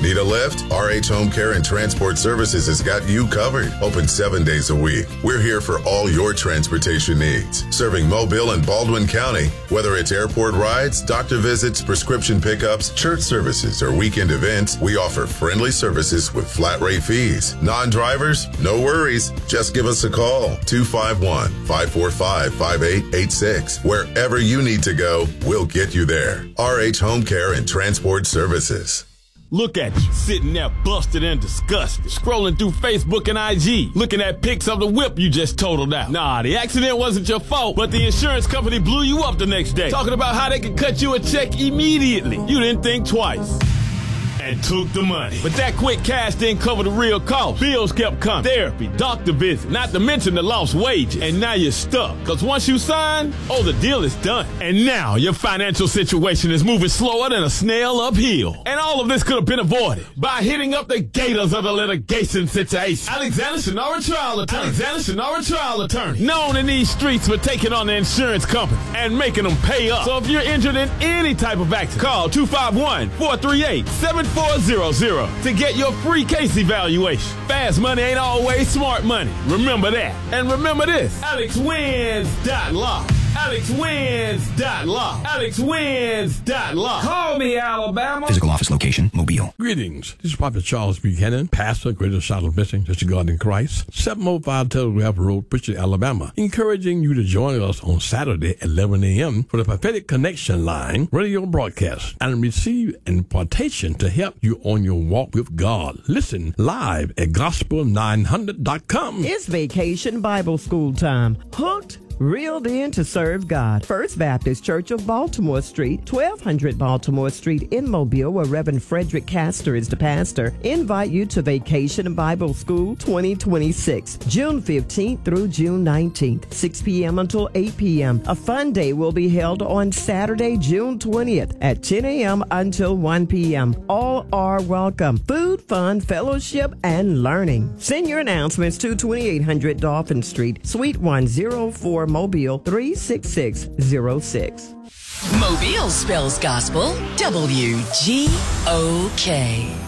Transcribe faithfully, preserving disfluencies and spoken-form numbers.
Need a lift? R H Home Care and Transport Services has got you covered. Open seven days a week. We're here for all your transportation needs. Serving Mobile and Baldwin County. Whether it's airport rides, doctor visits, prescription pickups, church services, or weekend events, we offer friendly services with flat rate fees. Non-drivers? No worries. Just give us a call. two five one, five four five, five eight eight six. Wherever you need to go, we'll get you there. R H Home Care and Transport Services. Look at you, sitting there busted and disgusted, scrolling through Facebook and I G, looking at pics of the whip you just totaled out. Nah, the accident wasn't your fault, but the insurance company blew you up the next day, talking about how they could cut you a check immediately. You didn't think twice. And took the money. But that quick cash didn't cover the real cost. Bills kept coming. Therapy, doctor visit, not to mention the lost wages. And now you're stuck. Because once you sign, oh, the deal is done. And now your financial situation is moving slower than a snail uphill. And all of this could have been avoided by hitting up the gators of the litigation situation. Alexander Shinara Trial Attorney. Alexander Shinara Trial Attorney. Known in these streets for taking on the insurance company and making them pay up. So if you're injured in any type of accident, call two five one, four three eight, seven four zero zero to get your free case evaluation. Fast money ain't always smart money. Remember that. And remember this. Alex Wins dot law. Alex Wins dot law. Alex Wins dot law. Call me, Alabama. Physical office location, Mobile. Greetings. This is Prophet Charles Buchanan, pastor, Greater Charlotte Blessing, Church of God in Christ, seven oh five Telegraph Road, Pritchard, Alabama, encouraging you to join us on Saturday at eleven a.m. for the Prophetic Connection Line radio broadcast and receive an impartation to help you on your walk with God. Listen live at gospel nine hundred dot com. It's Vacation Bible School time. Hooked, reeled in to serve God. First Baptist Church of Baltimore Street, twelve hundred Baltimore Street in Mobile, where Reverend Frederick Castor is the pastor, invite you to Vacation Bible School twenty twenty-six, June fifteenth through June nineteenth, six p.m. until eight p.m. A fun day will be held on Saturday, June twentieth at ten a.m. until one p.m. All are welcome. Food, fun, fellowship, and learning. Send your announcements to twenty-eight hundred Dolphin Street, Suite one oh four, Mobile three six six zero six. Mobile spells gospel W G O K.